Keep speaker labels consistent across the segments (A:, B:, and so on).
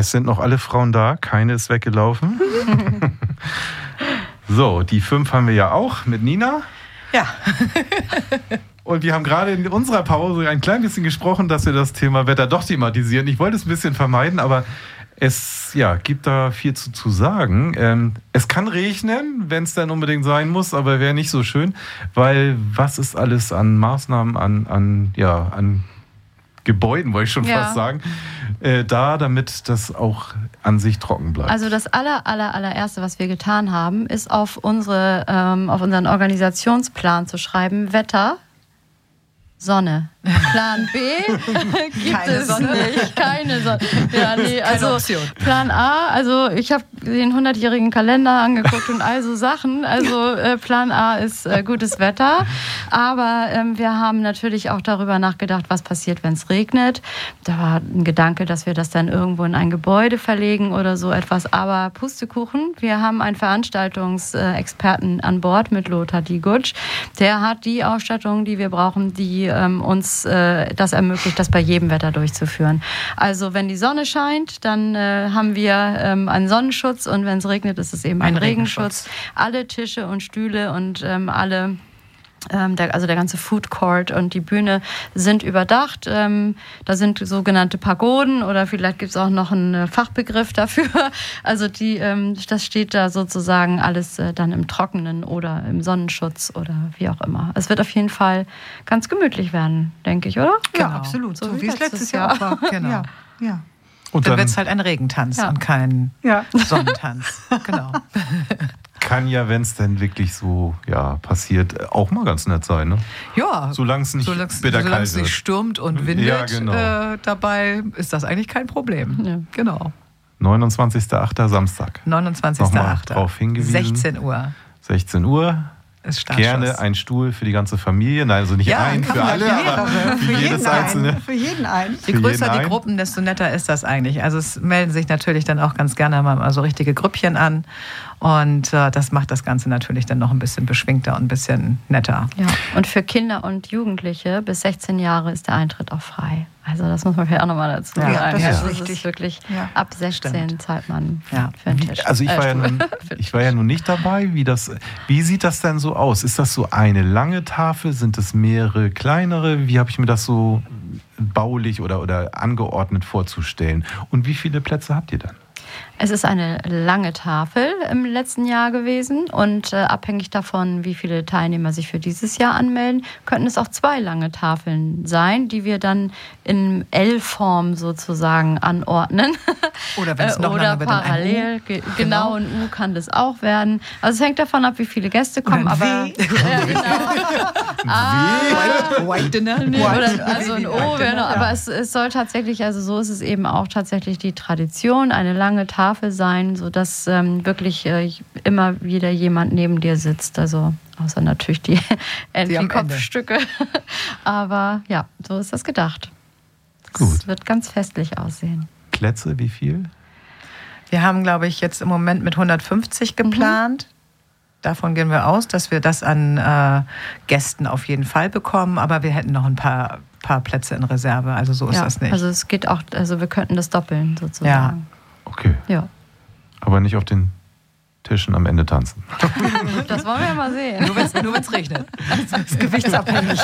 A: Es sind noch alle Frauen da, keine ist weggelaufen. So, die 5 haben wir ja auch mit Nina.
B: Ja.
A: Und wir haben gerade in unserer Pause ein klein bisschen gesprochen, dass wir das Thema Wetter doch thematisieren. Ich wollte es ein bisschen vermeiden, aber es gibt da viel zu sagen. Es kann regnen, wenn es dann unbedingt sein muss, aber wäre nicht so schön, weil was ist alles an Maßnahmen, an Gebäuden, wollte ich schon fast sagen, damit das auch an sich trocken bleibt.
C: Also das allererste, was wir getan haben, ist auf unseren Organisationsplan zu schreiben, Wetter, Sonne. Plan B gibt
B: keine
C: es
B: Sonne.
C: nicht. Keine Sonne. Ja, nee, also
B: keine Option.
C: Plan A, also ich habe den 100-jährigen Kalender angeguckt und all so Sachen. Also Plan A ist gutes Wetter. Aber wir haben natürlich auch darüber nachgedacht, was passiert, wenn es regnet. Da war ein Gedanke, dass wir das dann irgendwo in ein Gebäude verlegen oder so etwas. Aber Pustekuchen, wir haben einen Veranstaltungsexperten an Bord mit Lothar Digusch. Der hat die Ausstattung, die wir brauchen, die uns das ermöglicht, das bei jedem Wetter durchzuführen. Also wenn die Sonne scheint, dann haben wir einen Sonnenschutz und wenn es regnet, ist es eben ein Regenschutz. Alle Tische und Stühle und der ganze Food Court und die Bühne sind überdacht. Da sind sogenannte Pagoden oder vielleicht gibt es auch noch einen Fachbegriff dafür. Also das steht da sozusagen alles dann im Trockenen oder im Sonnenschutz oder wie auch immer. Es wird auf jeden Fall ganz gemütlich werden, denke ich, oder?
B: Ja, genau. Absolut. So wie es letztes Jahr auch war. Genau. Ja. Und dann wird es halt ein Regentanz und kein Sonnentanz. Genau.
A: Kann ja, wenn es denn wirklich so passiert, auch mal ganz nett sein, ne?
B: Ja.
A: Solange es nicht bitterkalt
B: Solange es nicht stürmt und windet, dabei ist das eigentlich kein Problem. Ja. Genau.
A: 29.08. Samstag.
B: 29.08.
A: Darauf hingewiesen.
B: 16 Uhr.
A: 16 Uhr. Gerne ein Stuhl für die ganze Familie. Nein, also nicht einen für alle, aber für jedes einzelne.
B: Für jeden einen. Je größer die Gruppen, desto netter ist das eigentlich. Also es melden sich natürlich dann auch ganz gerne mal so richtige Grüppchen an. Und das macht das Ganze natürlich dann noch ein bisschen beschwingter und ein bisschen netter.
C: Ja. Und für Kinder und Jugendliche bis 16 Jahre ist der Eintritt auch frei. Also das muss man vielleicht auch nochmal dazu sagen.
B: Ja, das ist
C: richtig. Ist wirklich ab 16 zahlt man für einen Tisch.
A: Also ich war ja nun nicht dabei. Wie sieht das denn so aus? Ist das so eine lange Tafel? Sind es mehrere kleinere? Wie habe ich mir das so baulich oder angeordnet vorzustellen? Und wie viele Plätze habt ihr dann?
C: Es ist eine lange Tafel im letzten Jahr gewesen und abhängig davon, wie viele Teilnehmer sich für dieses Jahr anmelden, könnten es auch 2 lange Tafeln sein, die wir dann in L-Form sozusagen anordnen.
B: Oder wenn es noch
C: oder
B: lange wird,
C: parallel. Genau, ein U kann das auch werden. Also es hängt davon ab, wie viele Gäste kommen. Aber
B: White Dinner.
C: Also ein O wäre noch. Aber es soll tatsächlich, also so ist es eben auch tatsächlich die Tradition, eine lange Tafel sein, sodass wirklich immer wieder jemand neben dir sitzt. Also außer natürlich die Entenkopfstücke. Aber ja, so ist das gedacht.
A: Gut.
C: Es wird ganz festlich aussehen.
A: Plätze, wie viel?
B: Wir haben, glaube ich, jetzt im Moment mit 150 geplant. Davon gehen wir aus, dass wir das an Gästen auf jeden Fall bekommen. Aber wir hätten noch ein paar Plätze in Reserve. Also so ist das nicht.
C: Also es geht auch, also wir könnten das doppeln sozusagen.
B: Ja.
A: Okay.
C: Ja.
A: Aber nicht auf den Tischen am Ende tanzen.
C: Das wollen wir ja mal sehen.
B: Nur wenn es regnet. Das ist gewichtsabhängig.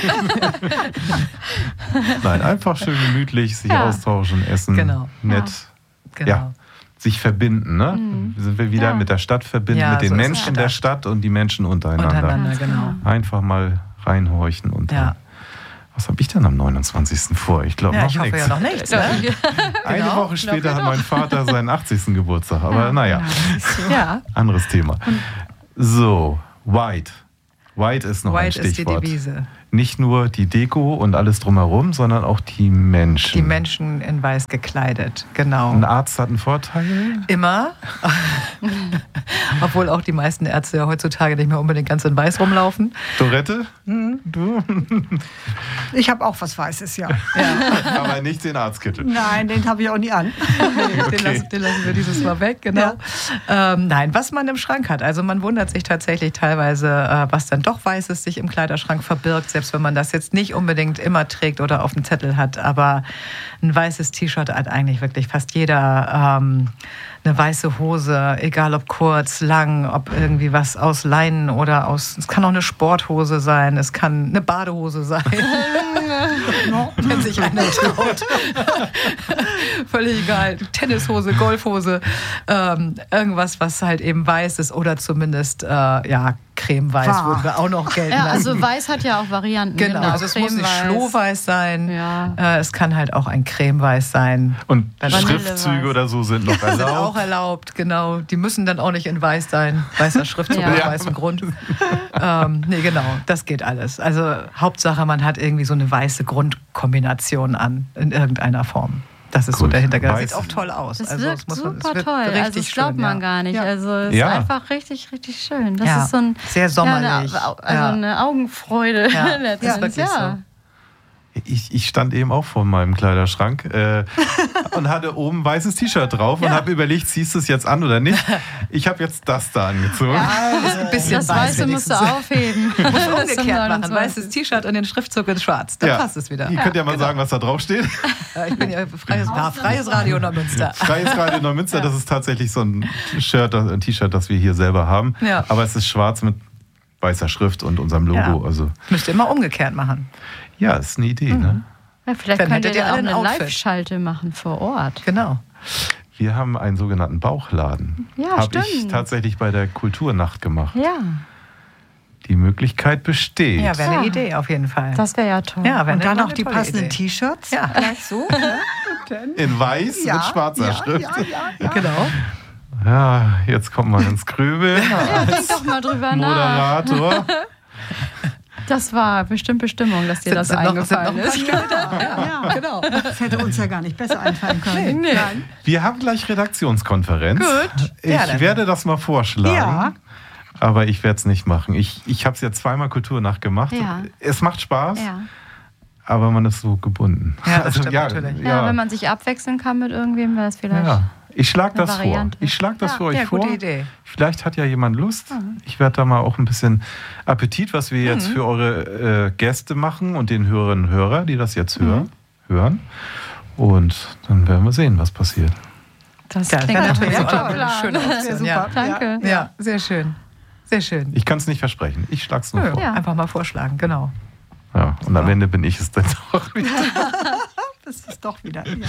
A: Nein, einfach schön gemütlich, sich austauschen, essen, nett.
B: Genau.
A: Ja, sich verbinden, ne? Sind wir wieder mit der Stadt verbinden, mit den Menschen der Stadt und die Menschen untereinander.
B: Genau.
A: Einfach mal reinhorchen und was habe ich denn am 29. vor? Ich glaube noch nichts.
B: Ich hoffe ja noch nichts. Ne?
A: Eine Woche später hat mein Vater seinen 80. Geburtstag. Aber naja, anderes Thema. So, White. White ist noch ein Stichwort.
B: White ist die Devise.
A: Nicht nur die Deko und alles drumherum, sondern auch die Menschen.
B: Die Menschen in weiß gekleidet, genau.
A: Ein Arzt hat einen Vorteil?
B: Immer. Obwohl auch die meisten Ärzte ja heutzutage nicht mehr unbedingt ganz in weiß rumlaufen.
A: Dorette? Du?
D: Ich habe auch was Weißes, ja.
A: Aber nicht den Arztkittel.
D: Nein, den habe ich auch nie an.
B: Den lassen wir dieses Mal weg, genau. Ja. Nein, was man im Schrank hat. Also man wundert sich tatsächlich teilweise, was dann doch Weißes sich im Kleiderschrank verbirgt. selbst wenn man das jetzt nicht unbedingt immer trägt oder auf dem Zettel hat. Aber ein weißes T-Shirt hat eigentlich wirklich fast jeder. Eine weiße Hose, egal ob kurz, lang, ob irgendwie was aus Leinen oder es kann auch eine Sporthose sein, es kann eine Badehose sein, wenn sich einer traut. Völlig egal. Tennishose, Golfhose, irgendwas, was halt eben weiß ist oder zumindest, cremeweiß würden wir auch noch gelten
C: Ja,
B: lassen.
C: also weiß hat ja auch Varianten.
B: Genau, also es muss nicht
C: Cremeweiß.
B: Schlohweiß sein,
C: Ja.
B: Es kann halt auch ein Cremeweiß sein.
A: Und
C: Vanilleweiß.
A: Schriftzüge oder so sind noch
B: Sind
A: erlaubt.
B: auch erlaubt, genau. Die müssen dann auch nicht in weiß sein. Weißer Schriftzug
C: Ja.
B: auf weißem Grund. Nee, genau, das geht alles. Also Hauptsache, man hat irgendwie so eine weiße Grundkombination an, in irgendeiner Form. Das ist so
A: Gut.
B: der Hintergrund. Das
A: Weiß.
B: sieht auch toll aus.
C: Es
B: Also,
C: wirkt
B: es
C: super
B: wird
C: toll.
B: richtig
C: Also das glaubt
B: schön,
C: man
B: ja.
C: gar nicht.
B: Ja.
C: Also es
A: Ja.
C: ist einfach richtig, richtig schön. Das
B: Ja.
C: ist so ein
B: Sehr sommerlich.
C: Ja,
B: Ja.
C: eine Augenfreude.
B: Ja,
C: letztens.
B: ist wirklich so.
A: Ich stand eben auch vor meinem Kleiderschrank und hatte oben ein weißes T-Shirt drauf und habe überlegt, ziehst du es jetzt an oder nicht? Ich habe jetzt das da angezogen.
B: Das ist ein bisschen
C: Das Weiße musst du
B: wenigstens.
C: aufheben.
B: Musst du
C: Bis zum
B: umgekehrt machen.
C: 29.
B: Weißes T-Shirt und den Schriftzug in schwarz. Dann passt es wieder.
A: Ihr könnt ja mal sagen, was da drauf steht.
B: Ich bin ja freies Radio Neumünster.
A: Freies Radio Neumünster, das ist tatsächlich so ein T-Shirt, das wir hier selber haben.
B: Ja.
A: Aber es ist schwarz mit weißer Schrift und unserem Logo.
B: Ja.
A: Also
B: Müsst ihr immer umgekehrt machen.
A: ja, ist eine Idee. Ne?
C: Ja, vielleicht
B: Dann
C: könnt ihr
B: hättet ihr
C: ja auch
B: alle ein
C: eine
B: Outfit.
C: Live-Schalte machen vor Ort.
B: Genau.
A: Wir haben einen sogenannten Bauchladen.
C: Ja,
A: Habe ich
C: stimmt.
A: tatsächlich bei der Kulturnacht gemacht.
C: Ja,
A: Die Möglichkeit besteht.
B: Ja, wäre
C: Ja.
B: eine Idee auf jeden Fall.
C: das wäre ja toll.
B: Ja, wäre
D: Und dann
B: eine
D: auch die
B: tolle
D: passenden
B: Idee.
D: T-Shirts.
B: Ja.
D: Gleich so.
A: In weiß mit schwarzer Schrift.
D: Ja.
B: Genau.
A: Ja, jetzt kommt man ins Grübeln
C: Ja, denk doch mal drüber nach.
A: Moderator.
C: Das war bestimmt Bestimmung, dass dir das
B: Sind noch
C: eingefallen
B: ein paar
C: ist.
B: Stühle da.
D: Ja, genau. Das hätte uns ja gar nicht besser einfallen können.
C: Nee.
A: Wir haben gleich Redaktionskonferenz.
B: Gut.
A: Ich
B: Ja, dann.
A: werde das mal vorschlagen.
D: Ja.
A: Aber ich werde es nicht machen. Ich habe es jetzt zweimal Kulturnacht gemacht.
C: Ja.
A: Es macht Spaß,
C: Ja.
A: aber man ist so gebunden.
B: Ja, das stimmt natürlich.
C: Ja, wenn man sich abwechseln kann mit irgendwem, wäre es vielleicht.
A: Ja. Ich schlage
C: Eine
A: das vor.
C: Variante.
A: Ich schlage das
C: Ja.
A: für euch
B: Ja,
A: vor.
B: gute Idee.
A: Vielleicht hat ja jemand Lust. Ich werde da mal auch ein bisschen Appetit, was wir jetzt für eure Gäste machen und den Hörerinnen und Hörer, die das jetzt hören. Und dann werden wir sehen, was passiert.
C: Das
B: Ja, das
C: klingt
B: wäre
C: natürlich
B: natürlich
C: auch
B: auch eine
C: Plan.
B: schöne Option. Ja.
D: super.
C: Danke.
B: Ja, sehr schön. Sehr schön.
A: Ich kann es nicht versprechen. Ich schlage es nur vor.
C: Ja.
B: Einfach mal vorschlagen, genau.
A: Ja. Und am Ende bin ich es dann doch wieder.
D: Das ist doch wieder. Ja.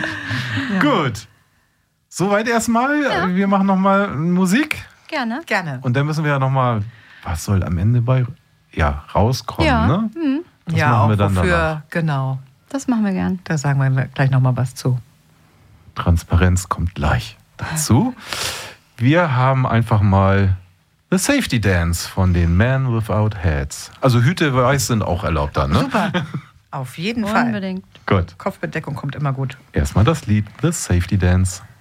A: Gut. Soweit erstmal. Wir machen nochmal Musik.
C: Gerne.
B: Gerne.
A: Und dann müssen wir ja nochmal, was soll am Ende bei rauskommen,
C: Ja.
A: ne? Das
B: ja,
A: machen
B: auch
A: wir dann
B: wofür,
A: danach.
B: genau.
C: Das machen wir gern.
B: Da sagen wir gleich nochmal was zu.
A: Transparenz kommt gleich dazu. Wir haben einfach mal The Safety Dance von den Men Without Heads. Also Hüte weiß sind auch erlaubt dann, ne?
B: Super. Auf jeden Fall.
C: Unbedingt.
A: Gut.
B: Kopfbedeckung kommt immer gut.
A: Erstmal das Lied The Safety Dance.